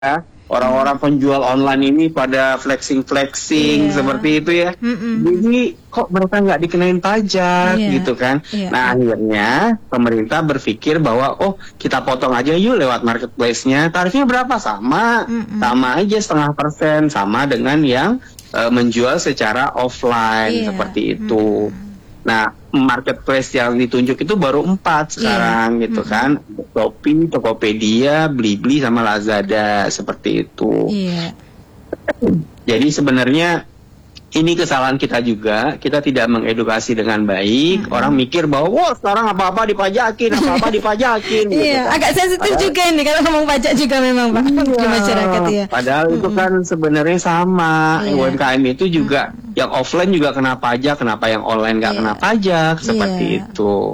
orang-orang penjual online ini pada flexing-flexing seperti itu ya. Jadi kok mereka nggak dikenain pajak gitu kan. Nah akhirnya pemerintah berpikir bahwa kita potong aja yuk lewat marketplace-nya. Tarifnya berapa? Sama aja 0,5%, sama dengan yang menjual secara offline seperti itu. Nah, marketplace yang ditunjuk itu baru 4 sekarang gitu kan. Shopee, Tokopedia, Blibli sama Lazada seperti itu. Jadi sebenarnya ini kesalahan kita juga, kita tidak mengedukasi dengan baik. Orang mikir bahwa sekarang apa-apa dipajakin gitu kan. Agak sensitif juga ini kalau ngomong pajak juga memang Pak di masyarakat ya. Padahal itu kan sebenarnya sama. UMKM itu juga yang offline juga kena pajak, kenapa yang online nggak kena pajak seperti itu.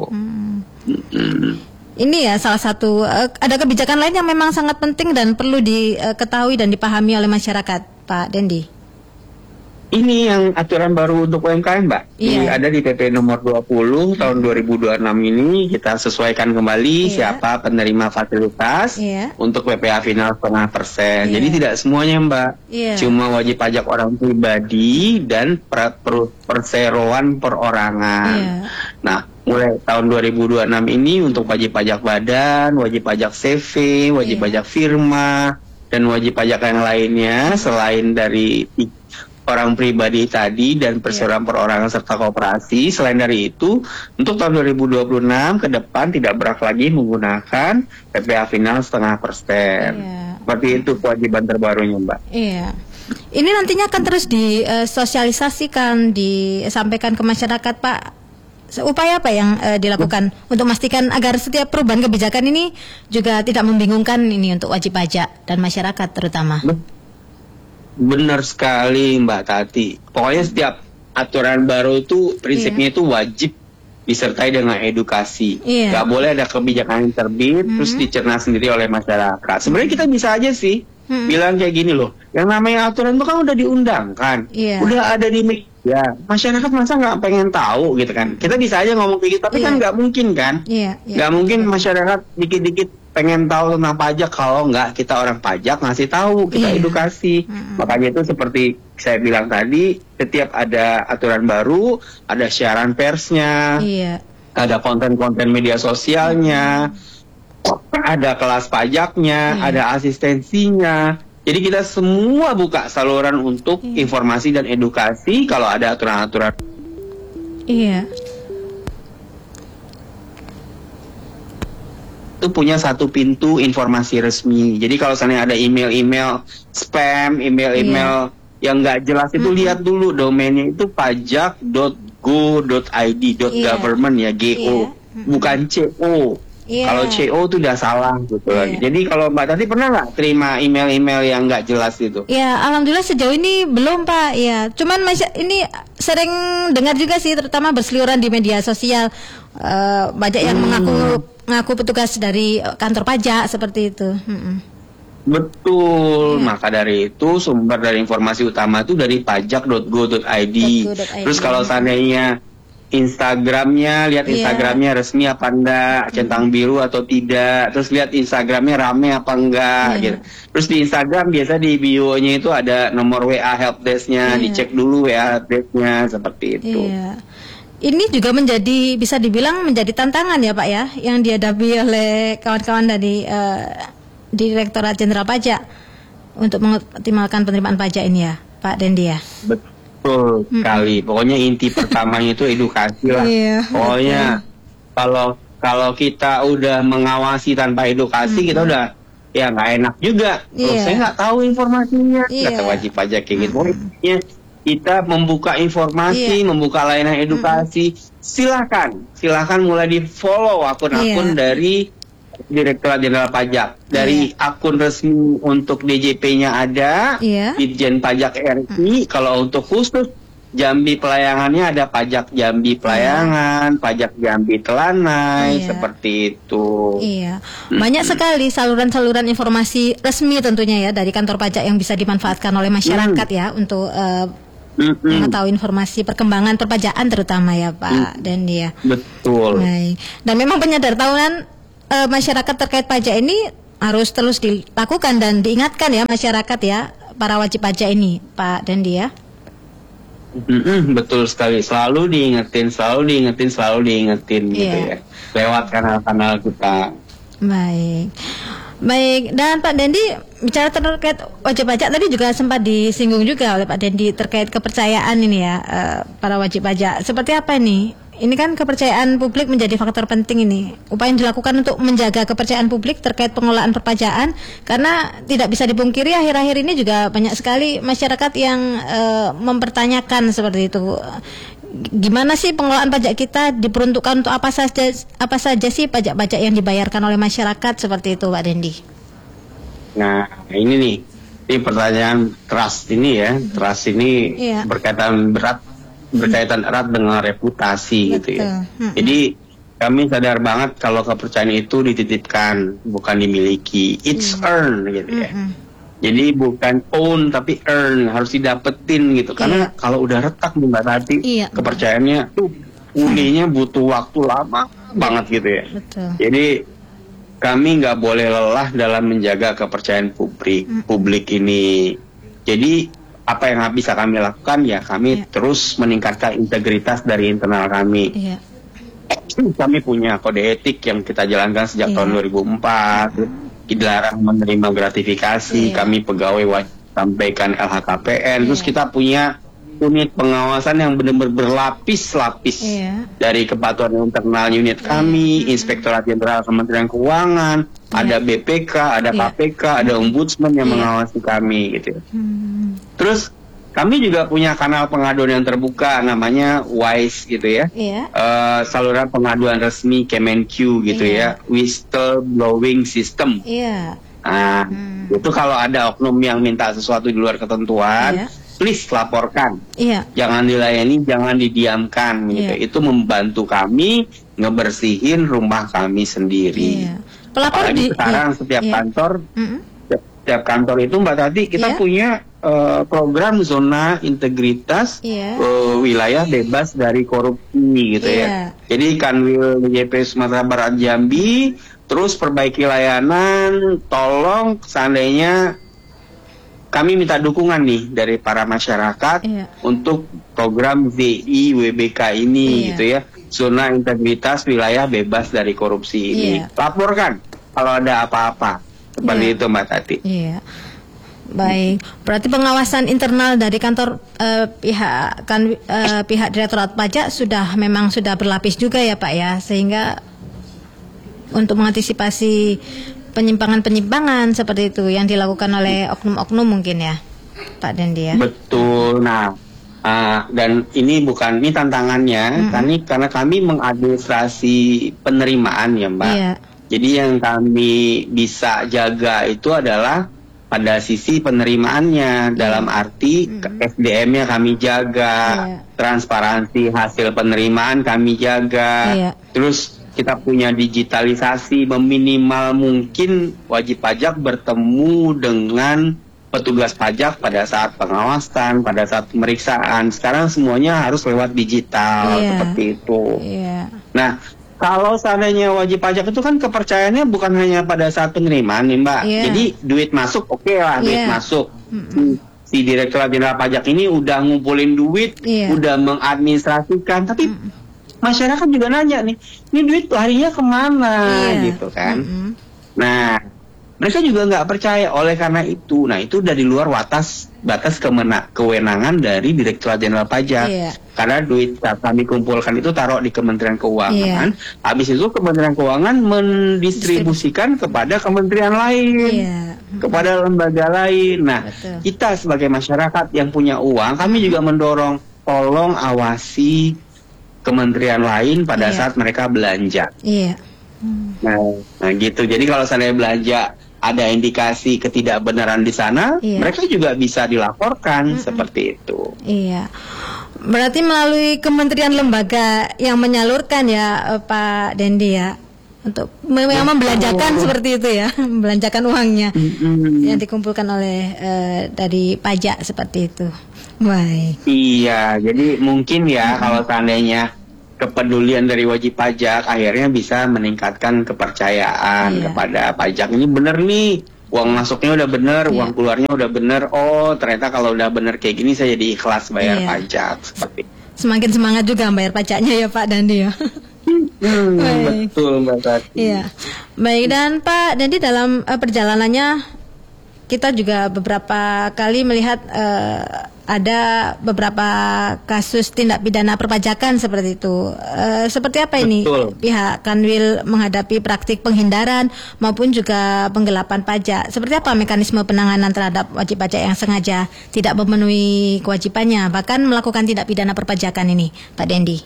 Ini ya salah satu ada kebijakan lain yang memang sangat penting dan perlu diketahui dan dipahami oleh masyarakat, Pak Dendi. Ini yang aturan baru untuk UMKM, Mbak. Ini ada di PP nomor 20 tahun 2026 ini. Kita sesuaikan kembali siapa penerima fasilitas untuk PPh final 0,5%. Jadi tidak semuanya, Mbak. Cuma wajib pajak orang pribadi dan perseroan perorangan. Nah, mulai tahun 2026 ini untuk wajib pajak badan, wajib pajak CV, wajib pajak firma, dan wajib pajak yang lainnya selain dari orang pribadi tadi dan perseroan perorangan serta koperasi. Selain dari itu, untuk tahun 2026 ke depan tidak berhak lagi menggunakan PPh final 0,5%. Seperti itu kewajiban terbarunya, Mbak. Ini nantinya akan terus disosialisasikan, disampaikan ke masyarakat, Pak. Upaya apa yang dilakukan untuk memastikan agar setiap perubahan kebijakan ini juga tidak membingungkan ini untuk wajib pajak dan masyarakat terutama? Benar sekali Mbak Tati. Pokoknya setiap aturan baru itu prinsipnya itu wajib disertai dengan edukasi. Gak boleh ada kebijakan yang terbit terus dicerna sendiri oleh masyarakat. Sebenarnya kita bisa aja sih bilang kayak gini loh. Yang namanya aturan itu kan udah diundangkan, udah ada di media. Masyarakat masa nggak pengen tahu gitu kan? Kita bisa aja ngomong kayak gitu, tapi kan nggak mungkin kan? Nggak mungkin masyarakat dikit-dikit pengen tahu tentang pajak kalau nggak kita orang pajak ngasih tahu, kita edukasi. Makanya itu seperti saya bilang tadi, setiap ada aturan baru, ada siaran persnya, ada konten-konten media sosialnya, ada kelas pajaknya, ada asistensinya. Jadi kita semua buka saluran untuk informasi dan edukasi kalau ada aturan-aturan. Itu punya satu pintu informasi resmi. Jadi kalau misalnya ada email-email spam, email-email yang nggak jelas itu lihat dulu domainnya itu pajak.go.id .government ya, GO, bukan CO. Kalau CO itu udah salah gitu lagi. Jadi kalau Mbak Tati pernah nggak terima email-email yang nggak jelas itu? Alhamdulillah sejauh ini belum Pak. Cuman ini sering dengar juga sih, terutama berseliweran di media sosial banyak yang mengaku petugas dari kantor pajak seperti itu. Betul, maka dari itu sumber dari informasi utama itu dari pajak.go.id. Terus kalau seandainya Instagramnya, lihat Instagramnya resmi apa enggak, centang biru atau tidak. Terus lihat Instagramnya rame apa enggak gitu. Terus di Instagram biasa di bio-nya itu ada nomor WA helpdesk-nya, dicek dulu WA helpdesk-nya seperti itu. Ini juga bisa dibilang menjadi tantangan ya Pak ya, yang dihadapi oleh kawan-kawan dari Direktorat Jenderal Pajak untuk mengoptimalkan penerimaan pajak ini ya Pak Dendi ya. Betul sekali. Pokoknya inti pertamanya itu edukasi lah. Pokoknya kalau kita udah mengawasi tanpa edukasi, kita udah nggak enak juga. Kalau saya nggak tahu informasinya, kata wajib pajak kayak gitu. Pokoknya kita membuka informasi, membuka layanan edukasi. Silakan mulai di follow akun-akun dari Direktorat Jenderal Pajak. Dari akun resmi untuk DJP-nya ada, Ditjen Pajak RI. Kalau untuk khusus Jambi Pelayangannya ada Pajak Jambi Pelayangan, Pajak Jambi Telanai, seperti itu. Banyak sekali saluran-saluran informasi resmi tentunya ya dari kantor pajak yang bisa dimanfaatkan oleh masyarakat ya untuk mengetahui informasi perkembangan perpajakan terutama ya Pak Dendi ya. Betul. Dan memang penyadar tahunan masyarakat terkait pajak ini harus terus dilakukan dan diingatkan ya masyarakat ya, para wajib pajak ini, Pak Dendi ya. Betul sekali, selalu diingetin gitu ya, lewat kanal-kanal kita. Baik, dan Pak Dendi bicara terkait wajib pajak tadi juga sempat disinggung juga oleh Pak Dendi terkait kepercayaan ini ya, para wajib pajak. Seperti apa ini? Ini kan kepercayaan publik menjadi faktor penting ini. Upaya yang dilakukan untuk menjaga kepercayaan publik terkait pengelolaan perpajaan, karena tidak bisa dipungkiri akhir-akhir ini juga banyak sekali masyarakat yang mempertanyakan seperti itu. Gimana sih pengelolaan pajak kita, diperuntukkan untuk apa saja sih pajak-pajak yang dibayarkan oleh masyarakat, seperti itu Pak Dendi. Nah ini nih, ini pertanyaan trust ini ya, trust ini berkaitan erat dengan reputasi. Betul. Gitu ya. Jadi kami sadar banget kalau kepercayaan itu dititipkan, bukan dimiliki. It's earned gitu ya. Jadi bukan own tapi earn, harus didapetin gitu. Karena kalau udah retak nih Mbak Tati, kepercayaannya tuh pulihnya butuh waktu lama banget gitu ya. Betul. Jadi kami nggak boleh lelah dalam menjaga kepercayaan publik ini. Jadi apa yang bisa kami lakukan ya, kami terus meningkatkan integritas dari internal kami. Kami punya kode etik yang kita jalankan sejak tahun 2004. Dilarang menerima gratifikasi, kami pegawai wajib sampaikan LHKPN. Terus kita punya unit pengawasan yang benar-benar berlapis-lapis, dari kepatuhan internal unit kami, Inspektorat Jenderal Kementerian Keuangan, ada BPK, ada KPK, ada Ombudsman yang mengawasi kami gitu. Terus kami juga punya kanal pengaduan yang terbuka, namanya WISE gitu ya, saluran pengaduan resmi Kemenq gitu ya, whistleblowing system. Nah, itu kalau ada oknum yang minta sesuatu di luar ketentuan, please laporkan. Jangan dilayani, jangan didiamkan gitu. Itu membantu kami ngebersihin rumah kami sendiri. Apalagi sekarang setiap kantor, setiap kantor itu Mbak Tati kita punya program zona integritas wilayah bebas dari korupsi gitu ya. Jadi Kanwil DJP Sumatera Barat Jambi terus perbaiki layanan, tolong seandainya kami minta dukungan nih dari para masyarakat untuk program ZIWBK ini gitu ya, zona integritas wilayah bebas dari korupsi ini. Laporkan kalau ada apa-apa seperti itu Mbak Tati. Baik, berarti pengawasan internal dari kantor pihak Direktorat Pajak memang sudah berlapis juga ya Pak ya, sehingga untuk mengantisipasi penyimpangan-penyimpangan seperti itu yang dilakukan oleh oknum-oknum mungkin ya Pak Dendi ya. Betul. Nah, dan ini tantangannya, karena kami mengadministrasi penerimaan ya Mbak. Jadi yang kami bisa jaga itu adalah pada sisi penerimaannya, dalam arti SDM-nya kami jaga, transparansi hasil penerimaan kami jaga, terus kita punya digitalisasi, meminimal mungkin wajib pajak bertemu dengan petugas pajak pada saat pengawasan, pada saat pemeriksaan. Sekarang semuanya harus lewat digital, seperti itu. Nah, kalau seandainya wajib pajak itu kan kepercayaannya bukan hanya pada saat penerimaan nih Mbak. Jadi duit masuk lah, duit masuk. Si Direktorat Jenderal Pajak ini udah ngumpulin duit, udah mengadministrasikan, tapi masyarakat juga nanya nih, ini duit larinya kemana gitu kan. Nah, mereka juga nggak percaya. Oleh karena itu, itu udah di luar batas kewenangan dari Direktorat Jenderal Pajak. Karena duit saat kami kumpulkan itu taruh di Kementerian Keuangan. Habis itu Kementerian Keuangan mendistribusikan kepada kementerian lain, kepada lembaga lain. Nah, kita sebagai masyarakat yang punya uang, kami juga mendorong, tolong awasi kementerian lain pada saat mereka belanja. Nah gitu. Jadi kalau seandainya belanja ada indikasi ketidakbenaran di sana, mereka juga bisa dilaporkan seperti itu. Berarti melalui kementerian lembaga yang menyalurkan ya Pak Dendi ya, untuk memang membelanjakan seperti itu ya, membelanjakan uangnya yang dikumpulkan oleh dari pajak seperti itu. Baik. Iya, jadi mungkin ya kalau seandainya kepedulian dari wajib pajak akhirnya bisa meningkatkan kepercayaan kepada pajak. Ini bener nih, uang masuknya udah bener, uang keluarnya udah bener. Oh ternyata kalau udah bener kayak gini saya jadi ikhlas bayar pajak. Seperti semakin semangat juga bayar pajaknya ya Pak Dandi ya. Betul Mbak Tati. Iya. Baik, dan Pak Dandi dalam perjalanannya kita juga beberapa kali melihat ada beberapa kasus tindak pidana perpajakan seperti itu. Seperti apa ini pihak Kanwil menghadapi praktik penghindaran maupun juga penggelapan pajak? Seperti apa mekanisme penanganan terhadap wajib pajak yang sengaja tidak memenuhi kewajibannya, bahkan melakukan tindak pidana perpajakan ini, Pak Dendi?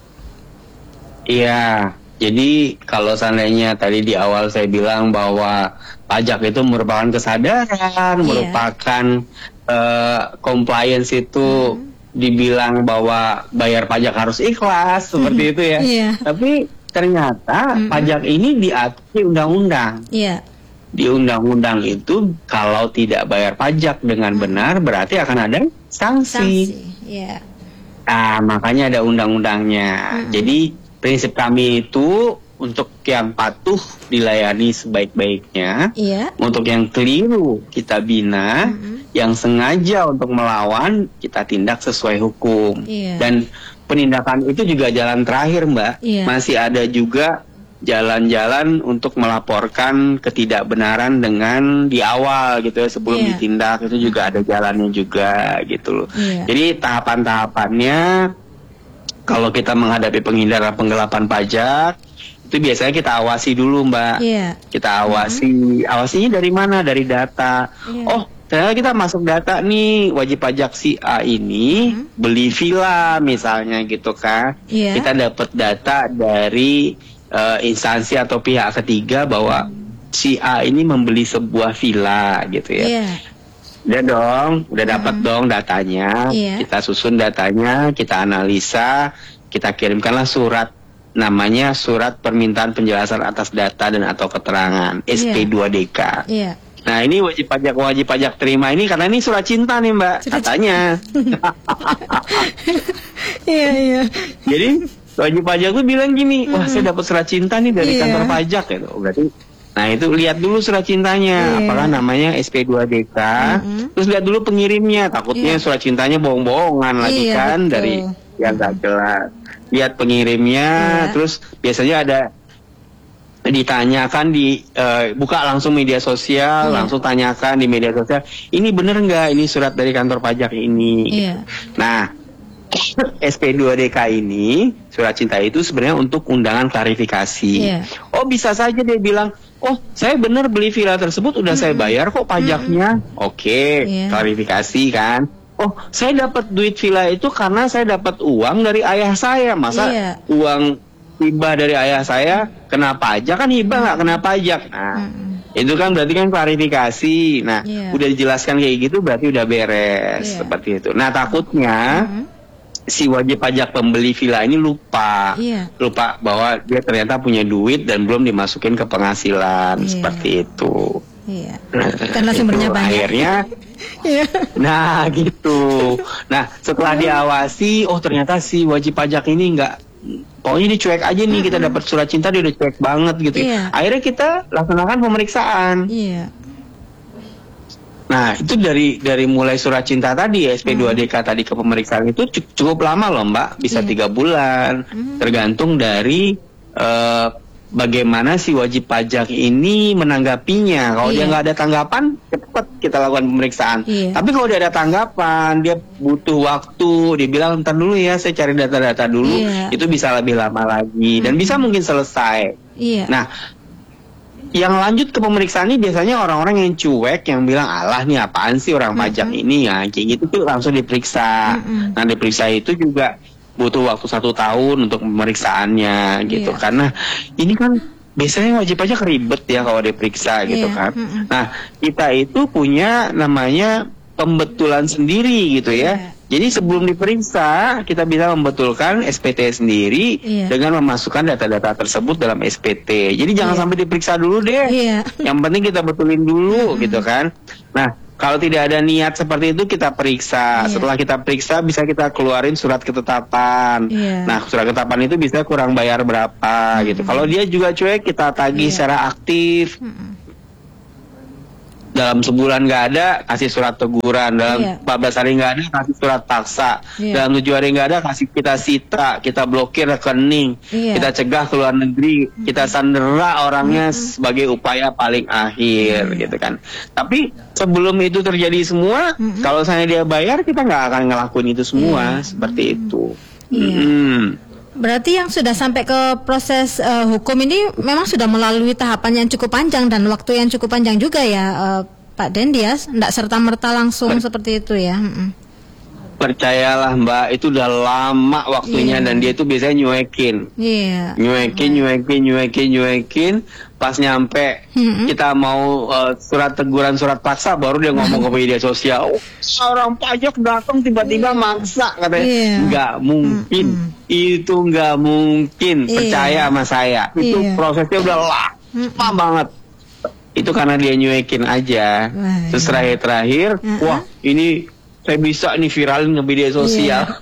Iya, jadi kalau seandainya tadi di awal saya bilang bahwa pajak itu merupakan kesadaran, merupakan compliance itu dibilang bahwa bayar pajak harus ikhlas seperti itu ya. Tapi ternyata pajak ini diatur di undang-undang. Di undang-undang itu kalau tidak bayar pajak dengan benar berarti akan ada sanksi. Nah, makanya ada undang-undangnya. Jadi prinsip kami itu untuk yang patuh dilayani sebaik-baiknya, untuk yang keliru kita bina, yang sengaja untuk melawan kita tindak sesuai hukum. Dan penindakan itu juga jalan terakhir Mbak, masih ada juga jalan-jalan untuk melaporkan ketidakbenaran dengan di awal gitu ya, sebelum ditindak itu juga ada jalannya juga gitu loh. Jadi tahapan-tahapannya kalau kita menghadapi penghindaran penggelapan pajak itu biasanya kita awasi dulu Mbak. Kita awasinya dari mana? Dari data. Oh ternyata kita masuk data nih, wajib pajak si A ini beli villa misalnya gitu kan. Kita dapat data dari instansi atau pihak ketiga bahwa si A ini membeli sebuah villa gitu ya. Udah dapat dong datanya. Kita susun datanya, kita analisa, kita kirimkanlah surat, namanya surat permintaan penjelasan atas data dan atau keterangan SP2DK. Nah ini wajib pajak terima ini karena ini surat cinta nih Mbak, katanya. Jadi wajib pajak tuh bilang gini, wah saya dapat surat cinta nih dari kantor pajak gitu. Berarti nah itu lihat dulu surat cintanya, apakah namanya SP2DK, terus lihat dulu pengirimnya, takutnya surat cintanya bohong-bohongan lagi kan, dari yang gak jelas. Lihat pengirimnya, terus biasanya ada ditanyakan buka langsung media sosial, langsung tanyakan di media sosial, ini bener nggak ini surat dari kantor pajak ini? Gitu. Nah SP2DK ini, surat cinta itu sebenarnya untuk undangan klarifikasi. Oh bisa saja dia bilang, oh saya benar beli villa tersebut, udah saya bayar kok pajaknya. Oke, klarifikasi kan. Oh saya dapat duit villa itu karena saya dapat uang dari ayah saya. Masa uang hibah dari ayah saya kena pajak? Kan hibah nggak kena pajak. Nah itu kan berarti kan klarifikasi. Nah udah dijelaskan kayak gitu berarti udah beres seperti itu. Nah takutnya si wajib pajak pembeli villa ini lupa bahwa dia ternyata punya duit dan belum dimasukin ke penghasilan seperti itu. Karena sumbernya banyak. Akhirnya, nah gitu. Nah setelah diawasi, oh ternyata si wajib pajak ini pokoknya dia cuek aja nih, kita dapat surat cinta dia udah cuek banget gitu. Akhirnya kita laksanakan pemeriksaan. Nah itu dari mulai surat cinta tadi SP2DK tadi ke pemeriksaan itu cukup lama loh Mbak, bisa 3 bulan, tergantung dari bagaimana si wajib pajak ini menanggapinya. Kalau dia nggak ada tanggapan, cepat kita lakukan pemeriksaan. Tapi kalau dia ada tanggapan, dia butuh waktu, dia bilang ntar dulu ya saya cari data-data dulu, itu bisa lebih lama lagi dan bisa mungkin selesai. Nah yang lanjut ke pemeriksaan ini biasanya orang-orang yang cuek, yang bilang alah nih apaan sih orang pajak ini ya, kayak gitu tuh langsung diperiksa. Nah diperiksa itu juga butuh waktu 1 tahun untuk pemeriksaannya gitu, karena ini kan biasanya wajib pajak ribet ya kalau diperiksa gitu kan. Nah kita itu punya namanya pembetulan sendiri gitu ya. Jadi sebelum diperiksa kita bisa membetulkan SPT sendiri dengan memasukkan data-data tersebut dalam SPT. Jadi jangan sampai diperiksa dulu deh. Yang penting kita betulin dulu gitu kan. Nah Kalau tidak ada niat seperti itu kita periksa. Setelah kita periksa bisa kita keluarin surat ketetapan. Nah, surat ketetapan itu bisa kurang bayar berapa gitu. Kalau dia juga cuek, kita tagih secara aktif. Dalam sebulan nggak ada, kasih surat teguran. Dalam 14 hari nggak ada, kasih surat paksa. Dalam 7 hari nggak ada, kasih kita sita, kita blokir rekening, kita cegah ke luar negeri, kita sandera orangnya sebagai upaya paling akhir, gitu kan. Tapi sebelum itu terjadi semua, kalau saya dia bayar, kita nggak akan ngelakuin itu semua, seperti itu. Berarti yang sudah sampai ke proses hukum ini memang sudah melalui tahapan yang cukup panjang dan waktu yang cukup panjang juga ya, Pak Dendi ya, tidak serta-merta langsung seperti itu ya. Percayalah Mbak, itu udah lama waktunya dan dia itu biasanya nyuekin. Nyuekin. Pas nyampe kita mau surat teguran, surat paksa, baru dia ngomong ke media sosial. Orang pajak datang tiba-tiba maksa katanya. Nggak mungkin. Itu nggak mungkin. Percaya sama saya. Itu prosesnya udah lama banget. Itu karena dia nyuekin aja. Terus terakhir, wah ini saya bisa nih viralin ke media sosial.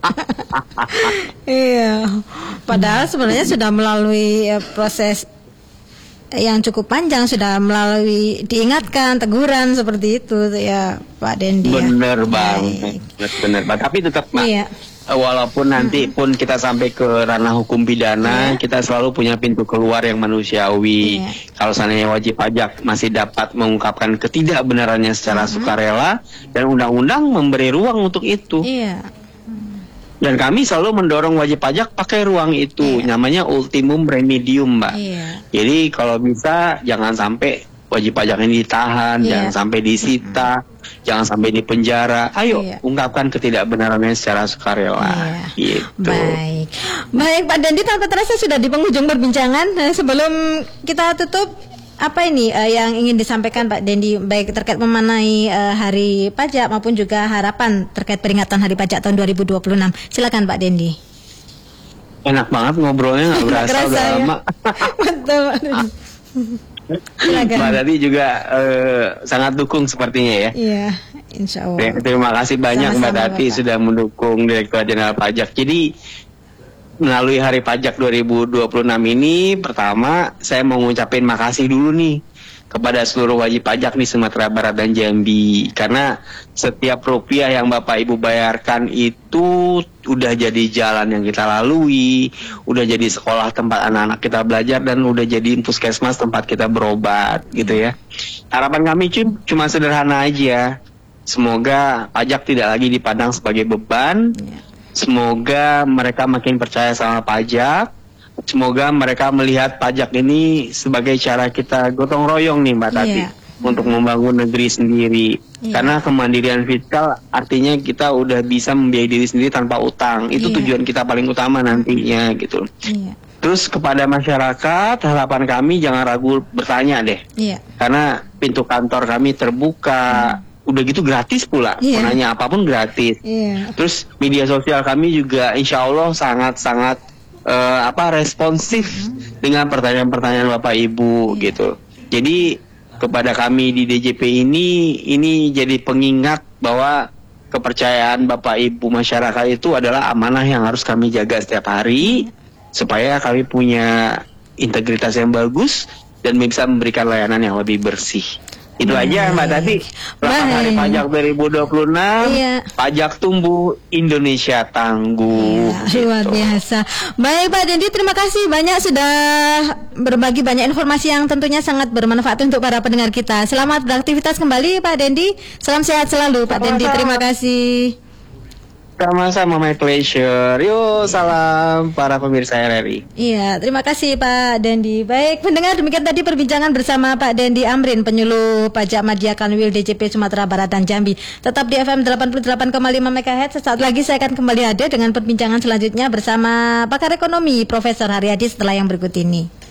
Padahal sebenarnya sudah melalui proses yang cukup panjang, sudah melalui diingatkan, teguran seperti itu ya Pak Dendi. Bener banget, bener banget. Tapi tetap walaupun nanti pun kita sampai ke ranah hukum pidana, kita selalu punya pintu keluar yang manusiawi. Kalau seandainya wajib pajak masih dapat mengungkapkan ketidakbenarannya secara sukarela, dan undang-undang memberi ruang untuk itu. Dan kami selalu mendorong wajib pajak pakai ruang itu, namanya ultimum remedium, Mbak. Jadi kalau bisa jangan sampai wajib pajak ini ditahan, jangan sampai disita, jangan sampai di penjara. Ayo ungkapkan ketidakbenarannya secara sukarela. Gitu. Baik Pak Dendi, tanpa terasa sudah di penghujung perbincangan. Sebelum kita tutup, apa ini yang ingin disampaikan Pak Dendi, baik terkait memenai Hari Pajak maupun juga harapan terkait peringatan Hari Pajak tahun 2026? Silakan Pak Dendi. Enak banget ngobrolnya, nggak berasa udah lama. Betul. Mbak Tati juga sangat dukung sepertinya ya. Iya, insya Allah. Terima kasih banyak Mbak Tati sudah mendukung Direktorat Jenderal Pajak. Jadi melalui Hari Pajak 2026 ini, pertama saya mau ngucapin makasih dulu nih kepada seluruh wajib pajak di Sumatera Barat dan Jambi, karena setiap rupiah yang Bapak Ibu bayarkan itu udah jadi jalan yang kita lalui, udah jadi sekolah tempat anak-anak kita belajar, dan udah jadi puskesmas tempat kita berobat gitu ya. Harapan kami cuma sederhana aja, semoga pajak tidak lagi dipandang sebagai beban. Semoga mereka makin percaya sama pajak. Semoga mereka melihat pajak ini sebagai cara kita gotong royong nih Mbak Tati, untuk membangun negeri sendiri. Karena kemandirian fiskal artinya kita udah bisa membiayai diri sendiri tanpa utang. Itu tujuan kita paling utama nantinya gitu. Terus kepada masyarakat, harapan kami jangan ragu bertanya deh. Karena pintu kantor kami terbuka. Udah gitu gratis pula, mau nanya apapun gratis. Terus media sosial kami juga insya Allah sangat-sangat responsif dengan pertanyaan-pertanyaan Bapak Ibu gitu. Jadi kepada kami di DJP ini jadi pengingat bahwa kepercayaan Bapak Ibu masyarakat itu adalah amanah yang harus kami jaga setiap hari, supaya kami punya integritas yang bagus dan bisa memberikan layanan yang lebih bersih. Itu aja Mbak Tati. Selamat Hari Pajak 2026. Pajak tumbuh, Indonesia tangguh. Luar biasa. Baik Pak Dendi, terima kasih banyak sudah berbagi banyak informasi yang tentunya sangat bermanfaat untuk para pendengar kita. Selamat beraktivitas kembali Pak Dendi. Salam sehat selalu Pak Dendi. Terima kasih. Sama-sama, my pleasure. Yuk, salam para pemirsa RRI. Iya, terima kasih Pak Dendi. Baik, pendengar, demikian tadi perbincangan bersama Pak Dendi Amrin, penyuluh pajak Madya Kanwil DJP Sumatera Barat dan Jambi. Tetap di FM 88,5 MHz. Sesaat lagi saya akan kembali hadir dengan perbincangan selanjutnya bersama pakar ekonomi Profesor Haryadi setelah yang berikut ini.